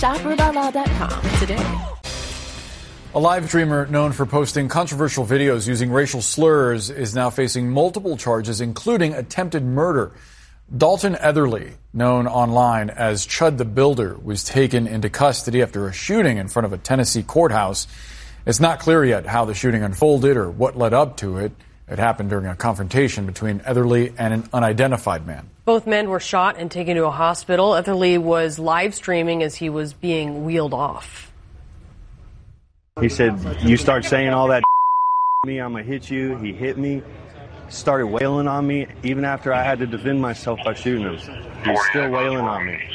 Shop Rubella.com today. A live streamer known for posting controversial videos using racial slurs is now facing multiple charges, including attempted murder. Dalton Etherly, known online as Chud the Builder, was taken into custody after a shooting in front of a Tennessee courthouse. It's not clear yet how the shooting unfolded or what led up to it. It happened during a confrontation between Etherly and an unidentified man. Both men were shot and taken to a hospital. Etherly was live streaming as he was being wheeled off. He said, "You start saying all that to me, I'm going to hit you." He hit me, started wailing on me, even after I had to defend myself by shooting him. He's still wailing on me.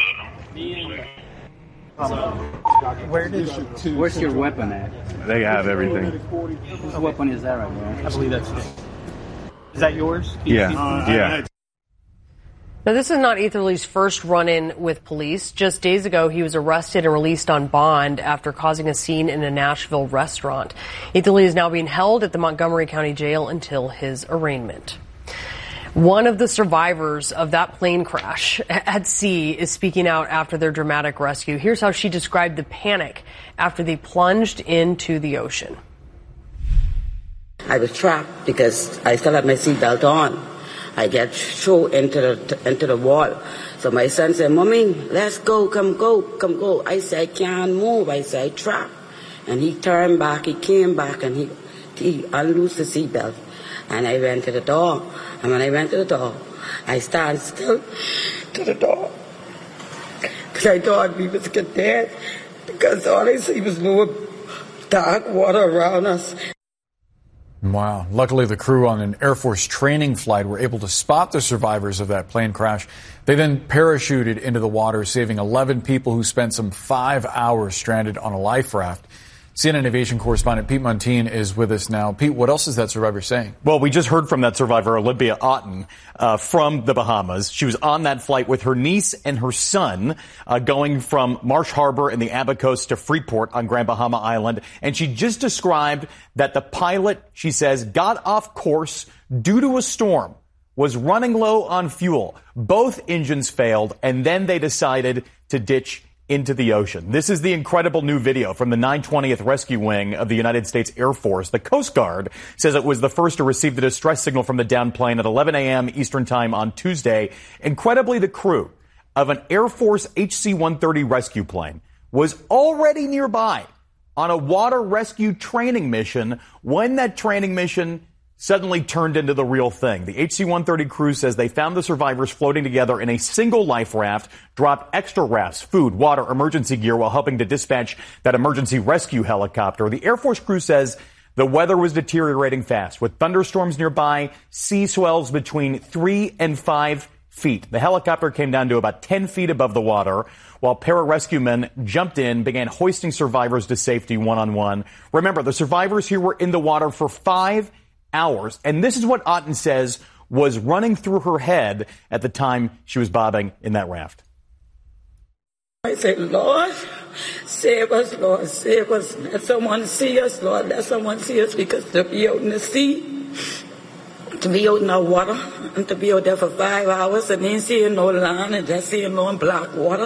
Where's your weapon at? They have everything. Whose weapon is that right there? I believe that's it. Is that yours? Yeah, yeah. Now, this is not Etherly's first run-in with police. Just days ago, he was arrested and released on bond after causing a scene in a Nashville restaurant. Etherly is now being held at the Montgomery County Jail until his arraignment. One of the survivors of that plane crash at sea is speaking out after their dramatic rescue. Here's how she described the panic after they plunged into the ocean. I was trapped because I still had my seatbelt on. I get thrown into the wall. So my son said, "Mommy, let's go, come go." I said, "I can't move." I said, "Trapped." And he turned back, he came back, and he unloosed the seatbelt. And I went to the door. And when I went to the door, I stand still to the door. Because I thought we was get dead. Because all I see was more dark water around us. Wow. Luckily, the crew on an Air Force training flight were able to spot the survivors of that plane crash. They then parachuted into the water, saving 11 people who spent some 5 hours stranded on a life raft. CNN Aviation correspondent Pete Montine is with us now. Pete, what else is that survivor saying? Well, we just heard from that survivor, Olympia Otten, from the Bahamas. She was on that flight with her niece and her son, going from Marsh Harbor in the Abacos to Freeport on Grand Bahama Island. And she just described that the pilot, she says, got off course due to a storm, was running low on fuel. Both engines failed, and then they decided to ditch into the ocean. This is the incredible new video from the 920th Rescue Wing of the United States Air Force. The Coast Guard says it was the first to receive the distress signal from the downed plane at 11 a.m. Eastern Time on Tuesday. Incredibly, the crew of an Air Force HC-130 rescue plane was already nearby on a water rescue training mission when that training mission suddenly turned into the real thing. The HC-130 crew says they found the survivors floating together in a single life raft, dropped extra rafts, food, water, emergency gear while helping to dispatch that emergency rescue helicopter. The Air Force crew says the weather was deteriorating fast, with thunderstorms nearby, sea swells between 3 and 5 feet. The helicopter came down to about 10 feet above the water, while pararescue men jumped in, began hoisting survivors to safety one-on-one. Remember, the survivors here were in the water for 5 hours. And this is what Otten says was running through her head at the time she was bobbing in that raft. I say, "Lord, save us, Lord, save us. Let someone see us, Lord. Let someone see us, because to be out in the sea, to be out in the water, and to be out there for 5 hours and ain't seeing no land and just seeing no black water."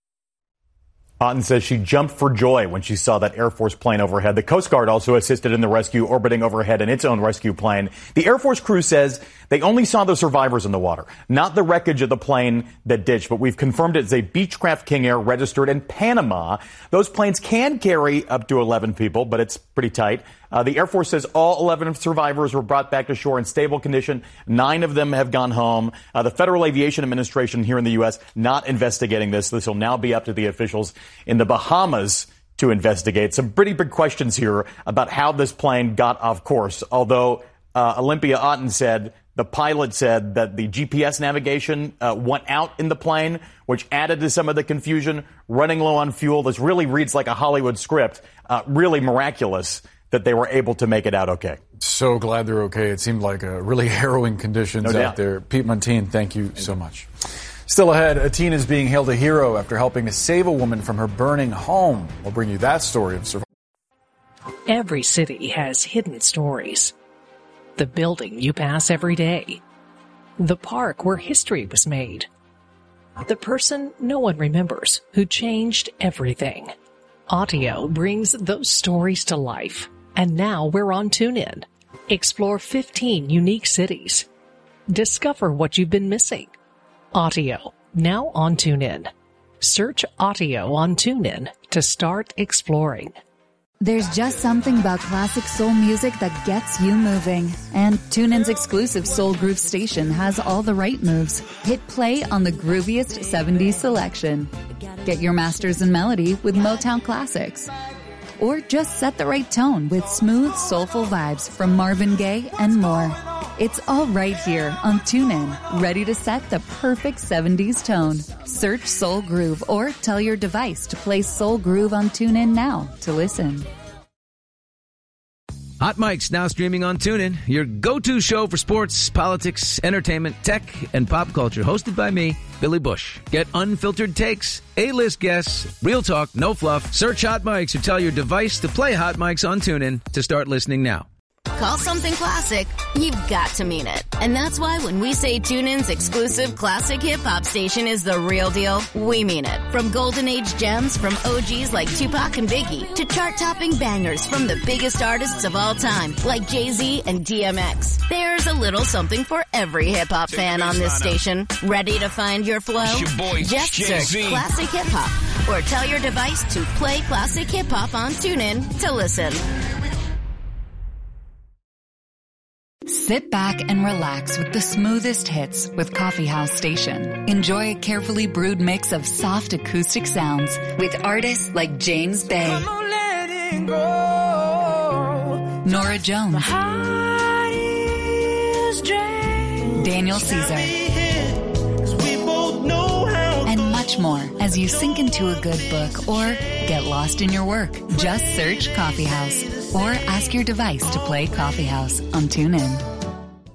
Otten says she jumped for joy when she saw that Air Force plane overhead. The Coast Guard also assisted in the rescue, orbiting overhead in its own rescue plane. The Air Force crew says they only saw the survivors in the water, not the wreckage of the plane that ditched. But we've confirmed it's a Beechcraft King Air registered in Panama. Those planes can carry up to 11 people, but it's pretty tight. The Air Force says all 11 survivors were brought back to shore in stable condition. 9 of them have gone home. The Federal Aviation Administration here in the U.S. not investigating this. This will now be up to the officials in the Bahamas to investigate. Some pretty big questions here about how this plane got off course. Although Olympia Otten said, the pilot said that the GPS navigation went out in the plane, which added to some of the confusion. Running low on fuel. This really reads like a Hollywood script. Really miraculous that they were able to make it out okay. So glad they're okay. It seemed like really harrowing conditions out there. Pete Montine, thank you so much. Still ahead, a teen is being hailed a hero after helping to save a woman from her burning home. We'll bring you that story of survival. Every city has hidden stories. The building you pass every day. The park where history was made. The person no one remembers who changed everything. Audio brings those stories to life. And now we're on TuneIn. Explore 15 unique cities. Discover what you've been missing. Audio, now on TuneIn. Search Audio on TuneIn to start exploring. There's just something about classic soul music that gets you moving. And TuneIn's exclusive Soul Groove station has all the right moves. Hit play on the grooviest 70s selection. Get your masters in melody with Motown classics. Or just set the right tone with smooth, soulful vibes from Marvin Gaye and more. It's all right here on TuneIn, ready to set the perfect 70s tone. Search Soul Groove or tell your device to play Soul Groove on TuneIn now to listen. Hot Mic's now streaming on TuneIn, your go-to show for sports, politics, entertainment, tech, and pop culture. Hosted by me, Billy Bush. Get unfiltered takes, A-list guests, real talk, no fluff. Search Hot Mic's or tell your device to play Hot Mic's on TuneIn to start listening now. Call something classic, you've got to mean it. And that's why when we say TuneIn's exclusive classic hip-hop station is the real deal, we mean it. From golden age gems from OGs like Tupac and Biggie to chart-topping bangers from the biggest artists of all time like Jay-Z and DMX. There's a little something for every hip-hop fan on this station. Ready to find your flow? Just search Classic Hip-Hop or tell your device to play Classic Hip-Hop on TuneIn to listen. Sit back and relax with the smoothest hits with Coffee House Station. Enjoy a carefully brewed mix of soft acoustic sounds with artists like James Bay, Nora Jones, Daniel Caesar, and much more as you sink into a good book or get lost in your work. Just search Coffee House or ask your device to play Coffee House on TuneIn.